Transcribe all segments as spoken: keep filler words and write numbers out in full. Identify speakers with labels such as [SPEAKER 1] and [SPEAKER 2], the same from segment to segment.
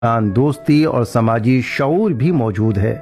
[SPEAKER 1] दोस्ती और समाजी शऊर भी मौजूद है।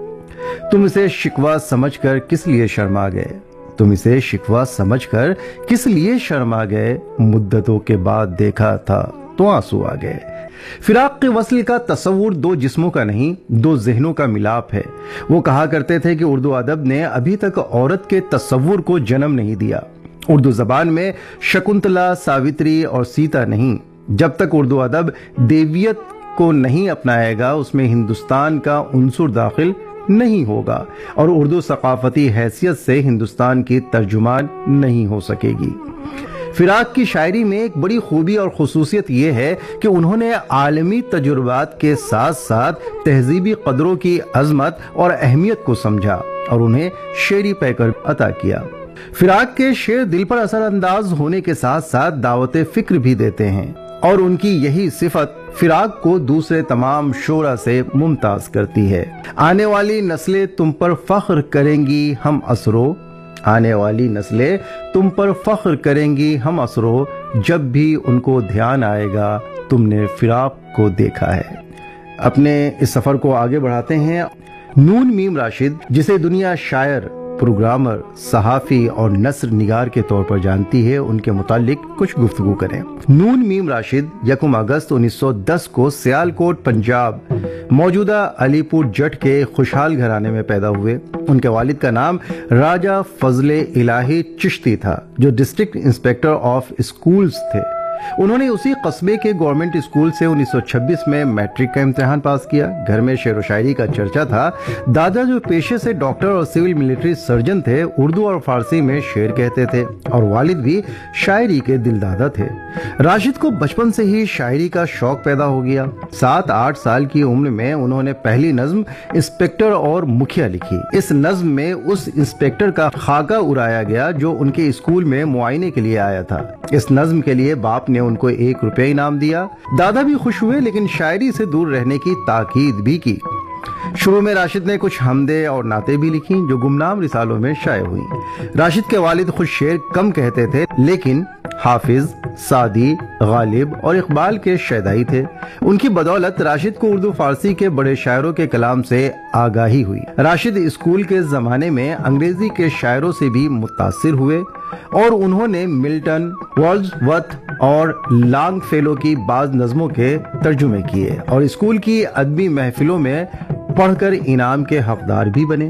[SPEAKER 1] तुम इसे शिकवा समझकर किस लिए शर्मा गए तुम इसे शिकवा समझकर किस लिए शर्मा गए मुद्दतों के बाद देखा था तो आंसू आ गए। फिराक के वस्ल का तस्वुर दो जिस्मों का नहीं, दो ज़हनों का मिलाप है। वो कहा करते थे कि उर्दू अदब ने अभी तक औरत के तस्वुर को जन्म नहीं दिया। उर्दू जबान में शकुंतला, सावित्री और सीता नहीं। जब तक उर्दू अदब देवियत को नहीं अपनाएगा उसमें हिंदुस्तान का उनसुर दाखिल नहीं होगा और उर्दू सकाफती हैसियत से हिंदुस्तान की तर्जुमान नहीं हो सकेगी। फिराक की शायरी में एक बड़ी खूबी और खुसूसियत यह है कि उन्होंने आलमी तजुर्बात के साथ साथ तहजीबी कदरों की अजमत और अहमियत को समझा और उन्हें शेरी पैकर अता किया। फिराक के शेर दिल पर असर अंदाज होने के साथ साथ दावत फिक्र भी देते हैं और उनकी यही सिफत फिराक को दूसरे तमाम शोरा से मुमताज करती है। आने वाली नस्लें तुम पर फख्र करेंगी हम असरो आने वाली नस्लें तुम पर फख्र करेंगी हम असरो जब भी उनको ध्यान आएगा तुमने फिराक को देखा है। अपने इस सफर को आगे बढ़ाते हैं। नून मीम राशिद, जिसे दुनिया शायर, प्रोग्रामर, सहाफ़ी और नस्र निगार के तौर पर जानती है, उनके मुतालिक कुछ गुफ्तगू करें। नून मीम राशिद यकम अगस्त उन्नीस सौ दस को सियालकोट पंजाब मौजूदा अलीपुर जट के खुशहाल घराने में पैदा हुए। उनके वालिद का नाम राजा फजले इलाही चिश्ती था जो डिस्ट्रिक्ट इंस्पेक्टर ऑफ स्कूल्स थे। उन्होंने उसी कस्बे के गवर्नमेंट स्कूल से उन्नीस सौ छब्बीस में मैट्रिक का इम्तिहान पास किया। घर में शेर व शायरी का चर्चा था। दादा जो पेशे से डॉक्टर और सिविल मिलिट्री सर्जन थे, उर्दू और फारसी में शेर कहते थे और वालिद भी शायरी के दिलदादा थे। राशिद को बचपन से ही शायरी का शौक पैदा हो गया। सात आठ साल की उम्र में उन्होंने पहली नज्म इंस्पेक्टर और मुखिया लिखी। इस नज्म में उस इंस्पेक्टर का खाका उड़ाया गया जो उनके स्कूल में मुआयने के लिए आया था। इस नज्म के लिए बाप ने उनको एक रुपया इनाम दिया। दादा भी खुश हुए लेकिन शायरी से दूर रहने की ताकीद भी की। शुरू में राशिद ने कुछ हमदे और नाते भी लिखी जो गुमनाम रिसालों में शाये हुई। राशिद के वालिद खुद शेर कम कहते थे लेकिन हाफिज, सादी, गालिब और इकबाल के शैदाई थे। उनकी बदौलत राशिद को उर्दू फारसी के बड़े शायरों के कलाम से आगाही हुई। राशिद स्कूल के जमाने में अंग्रेजी के शायरों से भी मुतासिर हुए और उन्होंने मिल्टन, वर्ड्सवर्थ और लॉन्गफेलो की बाज नज़मों के तर्जुमे किए और स्कूल की अदबी महफिलों में पढ़कर इनाम के हकदार भी बने।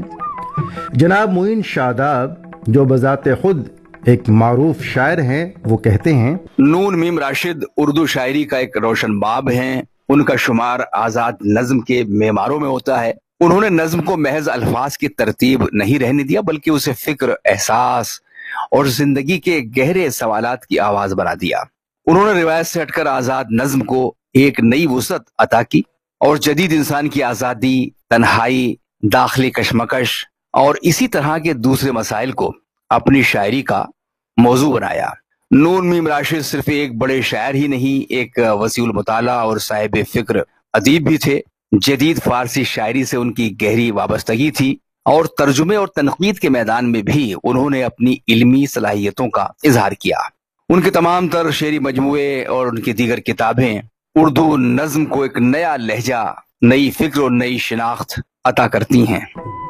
[SPEAKER 1] जनाब मोइन शादाब, जो बजाते खुद एक मारूफ शायर हैं, वो कहते हैं,
[SPEAKER 2] नून मीम राशिद उर्दू शायरी का एक रोशन बाब हैं। उनका शुमार आजाद नज्म के मेमारों में होता है। उन्होंने नज्म को महज अल्फाज की तरतीब नहीं रहने दिया बल्कि उसे फिक्र, एहसास और जिंदगी के गहरे सवालात की आवाज बना दिया। उन्होंने रिवायत से हटकर आजाद नज्म को एक नई वुसअत अता की और जदीद इंसान की आजादी, तन्हाई, दाखिली कशमकश और इसी तरह के दूसरे मसाइल को अपनी शायरी का मौजू बनाया। नून मीम राशिद सिर्फ एक बड़े शायर ही नहीं, एक वसीउल मुताला और साहिब फिक्र अदीब भी थे। जदीद फारसी शायरी से उनकी गहरी वाबस्तगी थी और तर्जुमे और तनकीद के मैदान में भी उन्होंने अपनी इल्मी सलाहियतों का इजहार किया। उनके तमाम तर शेरी मजमुए और उनकी दीगर किताबें उर्दू नज्म को एक नया लहजा, नई फिक्र और नई शिनाख्त अता करती हैं।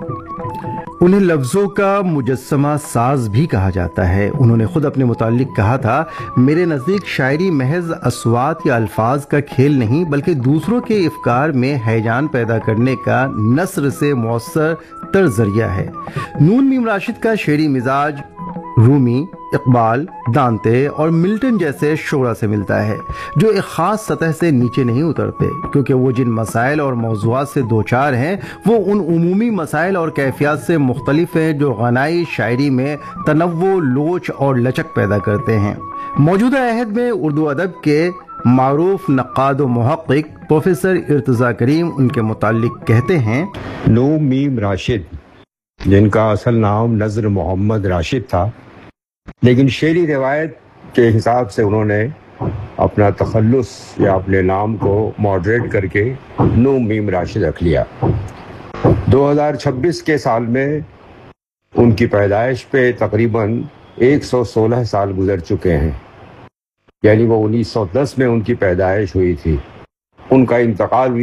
[SPEAKER 1] उन्हें लफ्जों का मुजस्समा साज भी कहा जाता है। उन्होंने खुद अपने मुतालिक कहा था, मेरे नज़दीक शायरी महज अस्वात या अल्फाज का खेल नहीं बल्कि दूसरों के इफ्कार में हैजान पैदा करने का नस्र से मौसर तर जरिया है। नून मीम राशिद का शेरी मिजाज रूमी, इकबाल, दांते और मिल्टन जैसे शोरा से मिलता है जो एक खास सतह से नीचे नहीं उतरते, क्योंकि वो जिन मसाइल और मौज़ूआत से दो चार हैं वो उन उमूमी मसाइल और कैफियत से मुख्तलिफ हैं जो गनाई शायरी में तनव्वुर, लोच और लचक पैदा करते हैं। मौजूदा अहद में उर्दू अदब के मारूफ नक्काद व मुहक्किक प्रोफेसर इर्तज़ा करीम उनके मुतालिक कहते हैं,
[SPEAKER 3] नून मीम राशिद, जिनका असल नाम नज़र मोहम्मद राशिद था, लेकिन शेरी रिवायत के हिसाब से उन्होंने अपना तखल्लुस या अपने नाम को मॉडरेट करके नून मीम राशिद रख लिया। दो हज़ार छब्बीस के साल में उनकी पैदाइश पे तकरीबन एक सौ सोलह साल गुजर चुके हैं, यानी वो उन्नीस सौ दस में उनकी पैदाइश हुई थी ان کا انتقال بھی